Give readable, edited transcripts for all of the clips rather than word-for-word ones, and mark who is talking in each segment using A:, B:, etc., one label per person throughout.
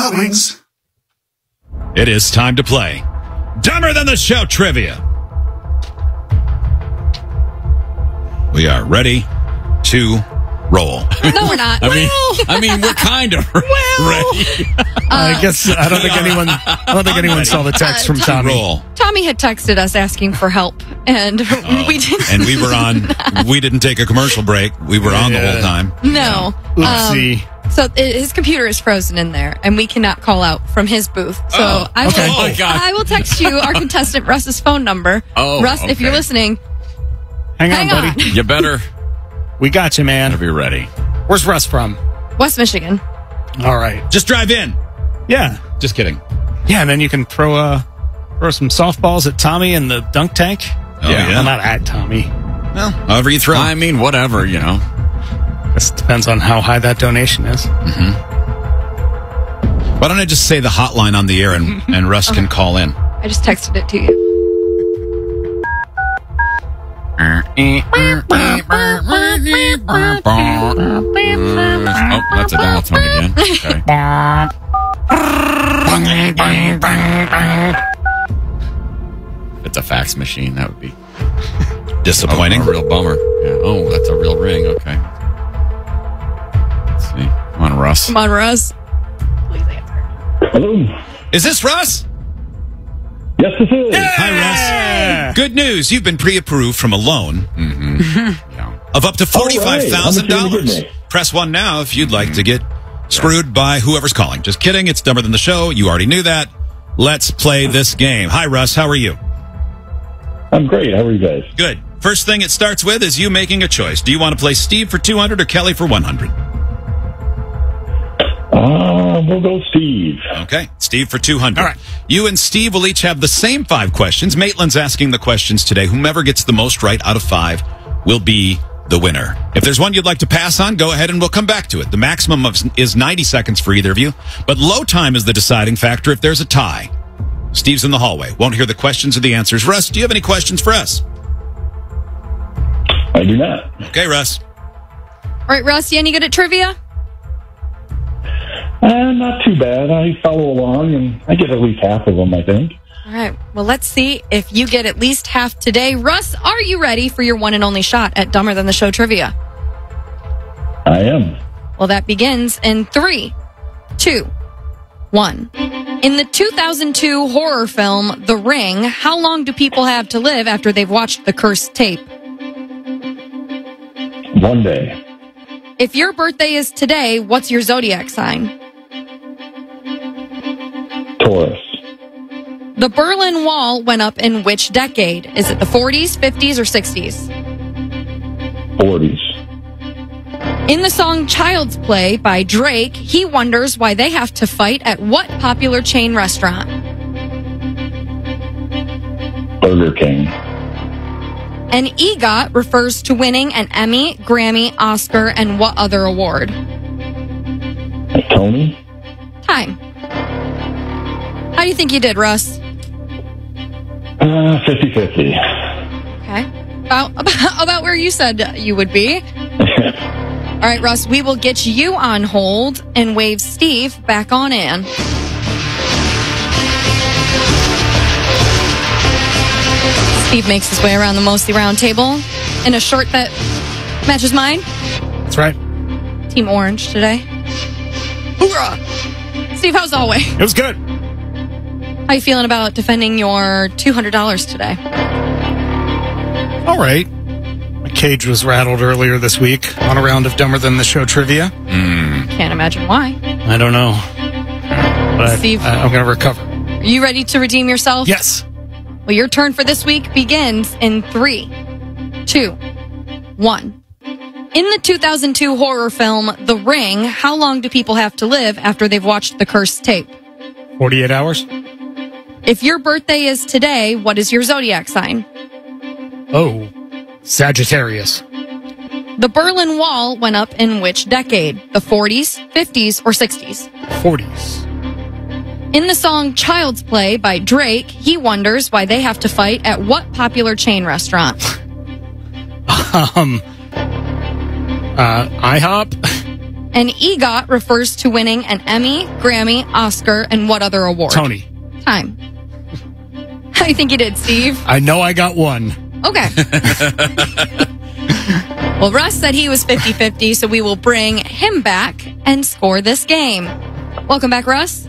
A: hot wings.
B: It is time to play Dumber Than the Show Trivia. We are ready to roll.
C: No, we're not.
D: I mean, we're kind of ready.
E: I guess I don't think anyone saw the text from Tommy.
B: Roll.
C: Tommy had texted us asking for help, and we didn't.
B: And we were on. We didn't take a commercial break. We were on the whole time.
C: No.
E: Oopsie.
C: So his computer is frozen in there, and we cannot call out from his booth. So I will.
D: Oh, my God.
C: I will text you our contestant Russ's phone number.
D: Oh,
C: Russ, if you're
D: okay.
C: listening,
E: Hang on,
C: hang
E: buddy.
C: on.
D: You better
E: We got you, man.
D: be ready.
E: Where's Russ from?
C: West Michigan.
E: All right.
B: Just drive in.
E: Yeah.
B: Just kidding.
E: Yeah, and then you can throw some softballs at Tommy in the dunk tank.
B: Oh,
D: Yeah.
E: Well, not at Tommy.
B: Well, however you throw.
D: I mean, whatever, you know.
E: This depends on how high that donation is.
B: Why don't I just say the hotline on the air and Russ can call in?
C: I just texted it to you.
D: Oh, that's a dial tone again. Okay. If it's a fax machine, that would be
B: Disappointing.
D: a real bummer. Yeah. Oh, that's a real ring. Okay. Let's see. Come on, Russ.
C: Come on, Russ. Please answer.
A: Hello.
B: Is this Russ?
A: Yes, this is.
B: Hi, Russ. Good news. You've been pre-approved from a loan
D: Yeah.
B: of up to
A: All right. How much are you gonna give
B: $45,000.
A: me?
B: Press 1 now if you'd like to get screwed by whoever's calling. Just kidding. It's Dumber Than the Show. You already knew that. Let's play this game. Hi, Russ. How are you?
A: I'm great. How are you guys?
B: Good. First thing it starts with is you making a choice. Do you want to play Steve for 200 or Kelly for 100?
A: We'll go Steve.
B: Okay. Steve for 200.
E: All right.
B: You and Steve will each have the same 5 questions. Maitland's asking the questions today. Whomever gets the most right out of 5 will be the winner. If there's one you'd like to pass on, go ahead and we'll come back to it. The maximum is 90 seconds for either of you, but low time is the deciding factor if there's a tie. Steve's in the hallway. Won't hear the questions or the answers. Russ, do you have any questions for us?
A: I do not.
B: Okay, Russ.
C: All right, Russ, you any good at trivia?
A: Not too bad. I follow along, and I get at least half of them, I think.
C: All right. Well, let's see if you get at least half today. Russ, are you ready for your one and only shot at Dumber Than the Show trivia?
A: I am.
C: Well, that begins in 3, 2, 1. In the 2002 horror film, The Ring, how long do people have to live after they've watched the cursed tape?
A: 1 day.
C: If your birthday is today, what's your zodiac sign?
A: Taurus.
C: The Berlin Wall went up in which decade? Is it the 40s, 50s, or 60s?
A: 40s.
C: In the song Child's Play by Drake, he wonders why they have to fight at what popular chain restaurant?
A: Burger King.
C: An EGOT refers to winning an Emmy, Grammy, Oscar, and what other award?
A: Tony.
C: Time. How do you think you did, Russ?
A: 50-50.
C: Okay. About where you said you would be. All right, Russ, we will get you on hold and wave Steve back on in. Steve makes his way around the mostly round table in a shirt that matches mine.
E: That's right.
C: Team Orange today. Hoorah! Steve, how's the hallway?
E: It was good.
C: How you feeling about defending your $200 today?
E: All right. My cage was rattled earlier this week on a round of Dumber Than the Show trivia.
C: Can't imagine why.
E: I don't know. But
C: Steve.
E: I'm going to recover.
C: Are you ready to redeem yourself?
E: Yes.
C: Well, your turn for this week begins in 3, 2, 1. In the 2002 horror film, The Ring, how long do people have to live after they've watched the cursed tape?
E: 48 hours.
C: If your birthday is today, what is your zodiac sign?
E: Oh, Sagittarius.
C: The Berlin Wall went up in which decade? The 40s, 50s, or 60s?
E: 40s.
C: In the song Child's Play by Drake, he wonders why they have to fight at what popular chain restaurant?
E: IHOP.
C: An EGOT refers to winning an Emmy, Grammy, Oscar, and what other award?
E: Tony.
C: Time. How do you think you did, Steve?
E: I know I got one.
C: Okay. Well, Russ said he was 50-50, so we will bring him back and score this game. Welcome back, Russ.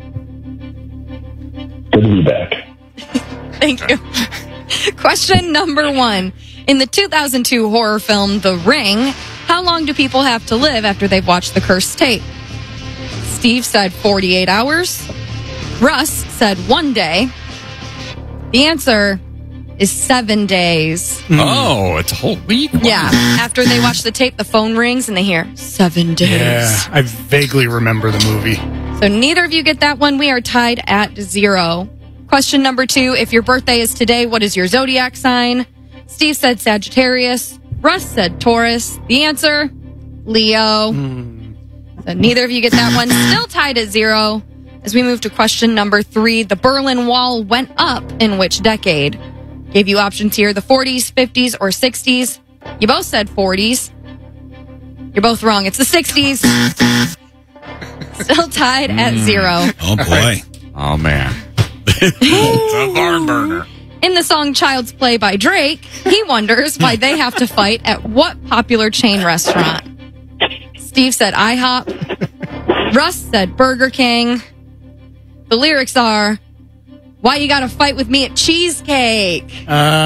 A: Good to be back.
C: Thank you. Question number 1. In the 2002 horror film The Ring, how long do people have to live after they've watched the cursed tape? Steve said 48 hours. Russ said 1 day. The answer is 7 days.
D: Oh, it's a whole week.
C: Yeah. After they watch the tape, the phone rings and they hear 7 days.
E: Yeah, I vaguely remember the movie.
C: So neither of you get that one. We are tied at 0. Question number 2. If your birthday is today, what is your zodiac sign? Steve said Sagittarius. Russ said Taurus. The answer, Leo. So neither of you get that one. Still tied at 0. As we move to question number 3, the Berlin Wall went up in which decade? Gave you options here, the 40s, 50s, or 60s. You both said 40s. You're both wrong. It's the 60s. Still tied at 0.
B: Oh, boy.
D: Oh, man. It's a barn burner.
C: In the song Child's Play by Drake, he wonders why they have to fight at what popular chain restaurant? Steve said IHOP. Russ said Burger King. The lyrics are, why you gotta fight with me at Cheesecake? Cheesecake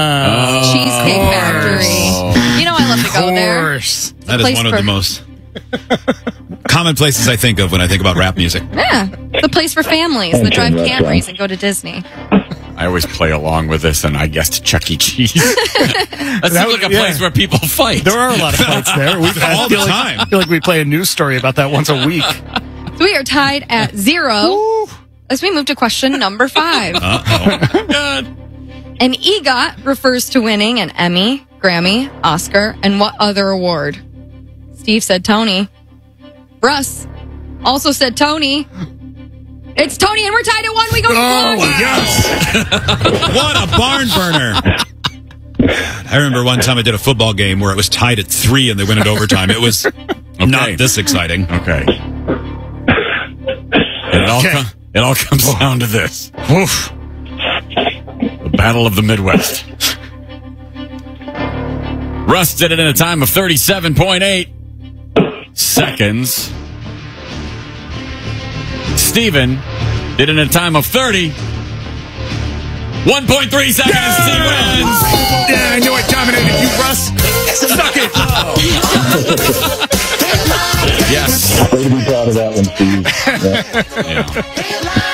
C: Factory. You know I love to go there.
E: Course.
B: That is one of the most common places I think of when I think about rap music.
C: Yeah, the place for families that drive Camrys and go to Disney.
D: I always play along with this, and I guessed Chuck E. Cheese. That seems like a place where people fight.
E: There are a lot of fights there.
B: All the time.
E: I feel like we play a news story about that once a week.
C: So we are tied at 0 as we move to question number 5.
B: Uh-oh.
C: An EGOT refers to winning an Emmy, Grammy, Oscar, and what other award? Steve said Tony. Russ also said Tony. It's Tony, and we're tied at 1. We go to
E: yes!
B: What a barn burner. I remember one time I did a football game where it was tied at 3 and they went into overtime. It was not this exciting.
D: Okay. It all comes down to this. Oof. The Battle of the Midwest. Russ did it in a time of 37.8 seconds. Steven did it in a time of 30. 1.3 seconds. Yeah! He wins.
E: Yeah, I knew I dominated you, Russ. Suck it.
D: Yes.
A: Way to be proud of that one, Steve.
B: Yeah.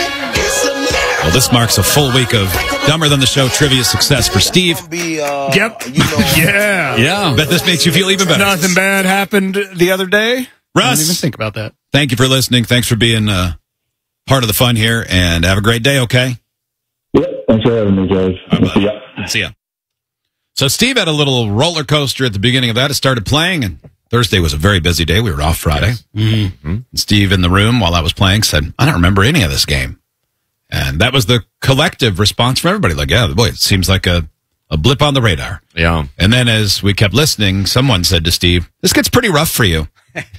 B: Well, this marks a full week of Dumber Than the Show trivia success for Steve.
E: Yep. Yeah.
D: Yeah.
B: Bet this makes you feel even better.
E: Nothing bad happened the other day. I
B: Russ,
E: didn't even think about that.
B: thank you for listening. Thanks for being part of the fun here, and have a great day, okay?
A: Yep. Thanks for having me, guys. See ya.
B: See ya. So Steve had a little roller coaster at the beginning of that. It started playing, and Thursday was a very busy day. We were off Friday. Mm-hmm. And Steve in the room while I was playing said, I don't remember any of this game. And that was the collective response from everybody. Like, yeah, boy, it seems like a blip on the radar.
D: Yeah.
B: And then as we kept listening, someone said to Steve, this gets pretty rough for you.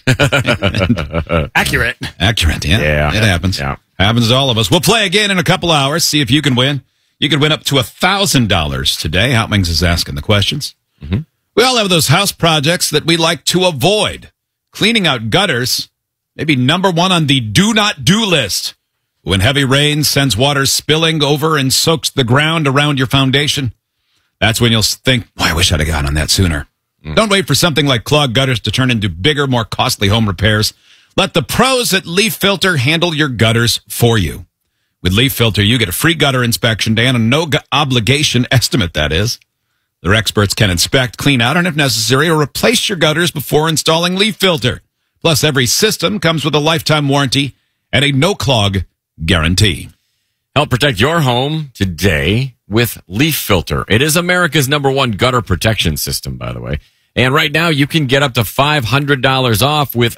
E: Accurate.
B: Accurate, yeah.
D: Yeah.
B: It happens.
D: Yeah.
B: Happens to all of us. We'll play again in a couple hours, see if you can win. You can win up to $1,000 today. Hot Wings is asking the questions. Mm-hmm. We all have those house projects that we like to avoid. Cleaning out gutters, maybe number 1 on the do not do list. When heavy rain sends water spilling over and soaks the ground around your foundation, that's when you'll think, boy, I wish I'd have gotten on that sooner. Don't wait for something like clogged gutters to turn into bigger, more costly home repairs. Let the pros at Leaf Filter handle your gutters for you. With Leaf Filter, you get a free gutter inspection and a no-obligation estimate, that is. Their experts can inspect, clean out, and if necessary, or replace your gutters before installing Leaf Filter. Plus, every system comes with a lifetime warranty and a no-clog guarantee.
D: Help protect your home today with Leaf Filter. It is America's #1 gutter protection system, by the way. And right now, you can get up to $500 off with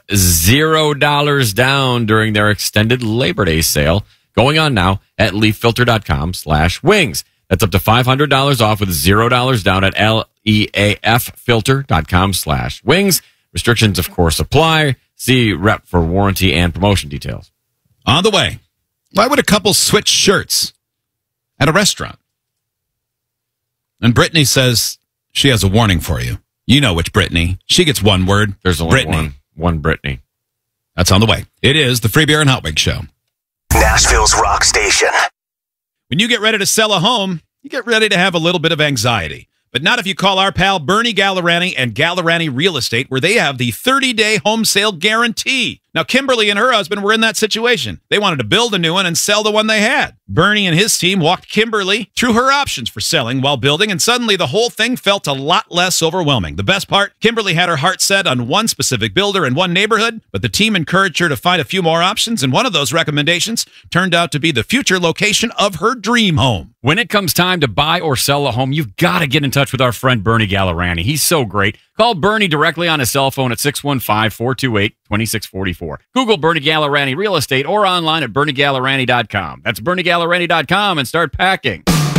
D: $0 down during their extended Labor Day sale going on now at leaffilter.com/wings. That's up to $500 off with $0 down at leaffilter.com/wings. Restrictions, of course, apply. See rep for warranty and promotion details.
B: On the way, why would a couple switch shirts at a restaurant? And Brittany says she has a warning for you. You know which Brittany. She gets one word.
D: There's only
B: Brittany.
D: one Brittany.
B: That's on the way. It is the Free Beer and Hot Wings Show.
F: Nashville's rock station.
B: When you get ready to sell a home, you get ready to have a little bit of anxiety. But not if you call our pal Bernie Gallerani and Gallerani Real Estate, where they have the 30-day home sale guarantee. Now, Kimberly and her husband were in that situation. They wanted to build a new one and sell the one they had. Bernie and his team walked Kimberly through her options for selling while building, and suddenly the whole thing felt a lot less overwhelming. The best part, Kimberly had her heart set on one specific builder in one neighborhood, but the team encouraged her to find a few more options, and one of those recommendations turned out to be the future location of her dream home.
G: When it comes time to buy or sell a home, you've got to get in touch with our friend Bernie Gallerani. He's so great. Call Bernie directly on his cell phone at 615-428-2644. Google Bernie Gallerani Real Estate or online at BernieGallerani.com. That's BernieGallerani.com and start packing.